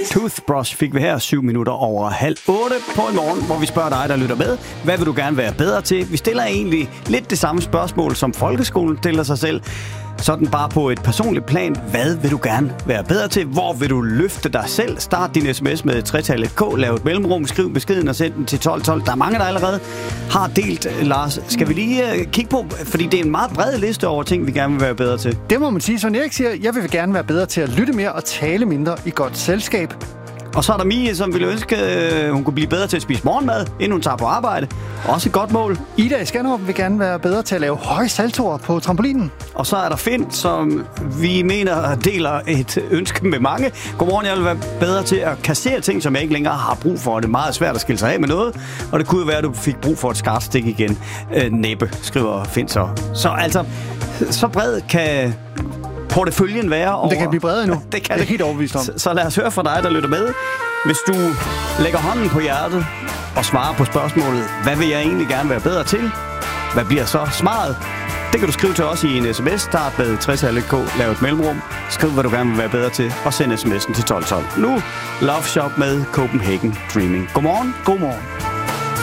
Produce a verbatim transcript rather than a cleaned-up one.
Toothbrush fik vi her syv minutter over halv otte på en morgen, hvor vi spørger dig, der lytter med. Hvad vil du gerne være bedre til? Vi stiller egentlig lidt det samme spørgsmål, som folkeskolen stiller sig selv. Sådan bare på et personligt plan. Hvad vil du gerne være bedre til? Hvor vil du løfte dig selv? Start din sms med tretallet K, lav et mellemrum, skriv beskeden og send den til tolv tolv. Der er mange, der allerede har delt, Lars. Skal vi lige uh, kigge på, fordi det er en meget bred liste over ting, vi gerne vil være bedre til. Det må man sige. Som Erik siger, jeg vil gerne være bedre til at lytte mere og tale mindre i godt selskab. Og så er der Mie, som ville ønske, øh, hun kunne blive bedre til at spise morgenmad, inden hun tager på arbejde. Også et godt mål. Ida i Skanderup vil gerne være bedre til at lave høje saltoer på trampolinen. Og så er der Finn, som vi mener deler et ønske med mange. Godmorgen, jeg vil være bedre til at kassere ting, som jeg ikke længere har brug for. Det er meget svært at skille sig af med noget. Og det kunne jo være, at du fik brug for et skarpt stik igen. Øh, næppe, skriver Finn så. Så altså, så bred kan porteføljen være over... Det kan blive bredere nu. Det kan det er helt overbevist om. Så, så lad os høre fra dig, der lytter med. Hvis du lægger hånden på hjertet og svarer på spørgsmålet, hvad vil jeg egentlig gerne være bedre til? Hvad bliver så svaret? Det kan du skrive til os i en sms. Start med tretallet K, lav et mellemrum. Skriv, hvad du gerne vil være bedre til, og send sms'en til tolv tolv. Nu Love Shop med Copenhagen Dreaming. Godmorgen. Godmorgen.